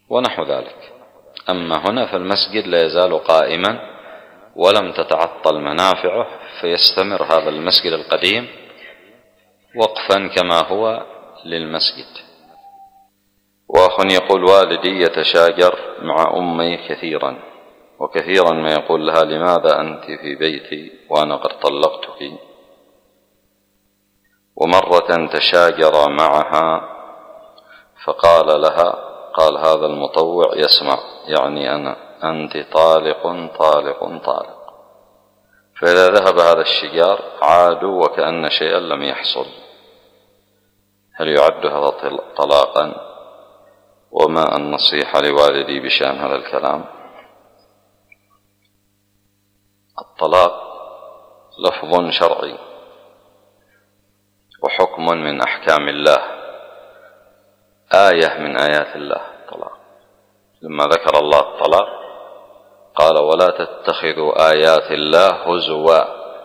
ونحو ذلك. أما هنا فالمسجد لا يزال قائما ولم تتعطل منافعه، فيستمر هذا المسجد القديم وقفا كما هو للمسجد. وأخ يقول: والدي يتشاجر مع أمي كثيرا، وكثيرا ما يقول لها: لماذا أنت في بيتي وأنا قد طلقتك؟ ومرة تشاجر معها فقال لها، قال هذا المطوع يسمع، يعني أنا: أنت طالق طالق طالق. فإذا ذهب هذا الشجار عادوا وكأن شيئا لم يحصل. هل يعد هذا طلاقا؟ وما النصيحة لوالدي بشأن هذا الكلام؟ الطلاق لفظ شرعي وحكم من أحكام الله، آية من آيات الله الطلاق. لما ذكر الله الطلاق قال: ولا تتخذوا آيات الله هزوا.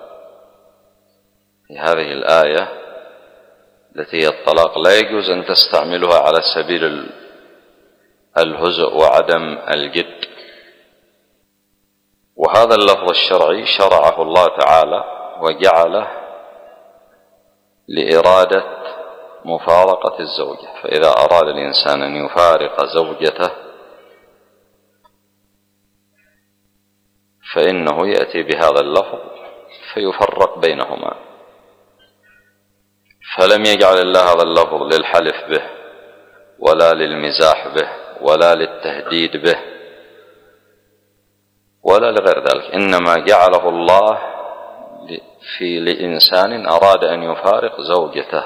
في هذه الآية التي هي الطلاق لا يجوز أن تستعملها على سبيل الهزء وعدم الجد. وهذا اللفظ الشرعي شرعه الله تعالى وجعله لإرادة مفارقة الزوجة. فإذا أراد الإنسان أن يفارق زوجته فإنه يأتي بهذا اللفظ فيفرق بينهما. فلم يجعل الله هذا اللفظ للحلف به ولا للمزاح به ولا للتهديد به ولا لغير ذلك، إنما جعله الله لإنسان أراد أن يفارق زوجته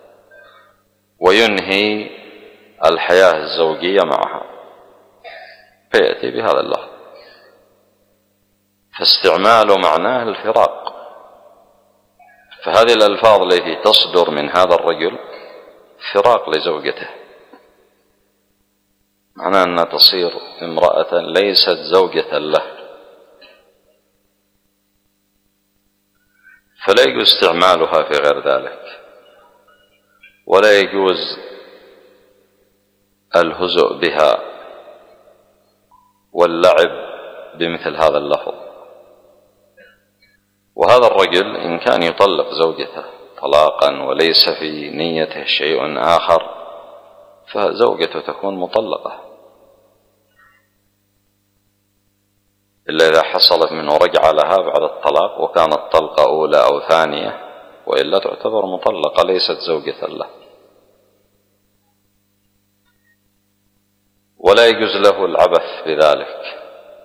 وينهي الحياة الزوجية معها، فيأتي بهذا اللفظ. فاستعماله معناه الفراق. فهذه الألفاظ التي تصدر من هذا الرجل فراق لزوجته، معناه أنها تصير امرأة ليست زوجة له. فلا يجوز استعمالها في غير ذلك، ولا يجوز الهزء بها واللعب بمثل هذا اللفظ. وهذا الرجل إن كان يطلق زوجته طلاقا وليس في نيته شيء آخر فزوجته تكون مطلقة، إلا إذا حصلت منه رجعة لها بعد الطلاق وكانت طلقة أولى أو ثانية، وإلا تعتبر مطلقة ليست زوجة له. ولا يجوز له العبث بذلك،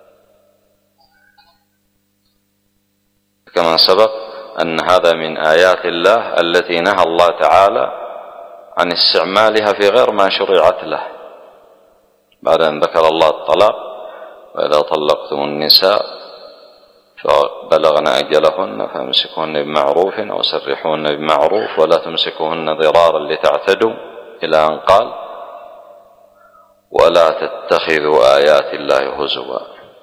كما سبق أن هذا من آيات الله التي نهى الله تعالى عن استعمالها في غير ما شرعت له، بعد أن ذكر الله الطلاق: وإذا طلقتم النساء فبلغن أجلهن فامسكوهن بمعروف أو سرحوهن بمعروف ولا تمسكوهن ضرارا لتعتدوا، إلى أن قال: ولا تتخذوا آيات الله هزوا.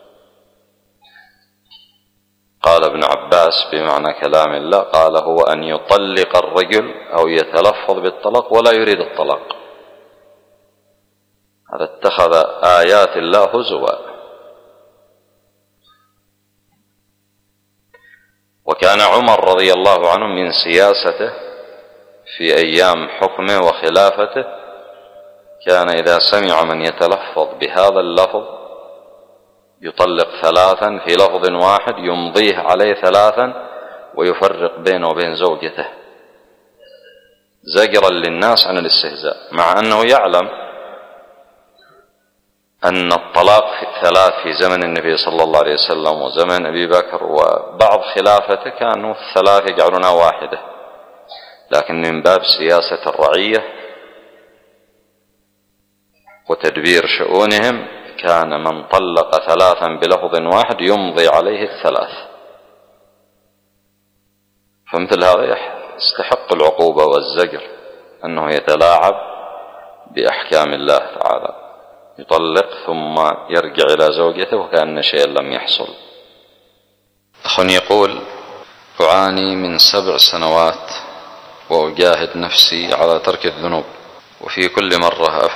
قال ابن عباس بمعنى كلام الله، قال: هو أن يطلق الرجل أو يتلفظ بالطلاق ولا يريد الطلاق، هذا اتخذ آيات الله هزوا. وكان عمر رضي الله عنه من سياسته في أيام حكمه وخلافته كان إذا سمع من يتلفظ بهذا اللفظ يطلق ثلاثا في لفظ واحد يمضيه عليه ثلاثا ويفرق بينه وبين زوجته زجرا للناس عن الاستهزاء، مع أنه يعلم أن الطلاق ثلاث في زمن النبي صلى الله عليه وسلم وزمن أبي بكر وبعض خلافته كانوا الثلاث يجعلونها واحدة، لكن من باب سياسة الرعية وتدبير شؤونهم كان من طلق ثلاثا بلفظ واحد يمضي عليه الثلاث. فمثل هذا يستحق العقوبة والزجر، أنه يتلاعب بأحكام الله تعالى، يطلق ثم يرجع إلى زوجته وكأن شيئا لم يحصل. أخ يقول: أعاني من 7 سنوات وأجاهد نفسي على ترك الذنوب، وفي كل مرة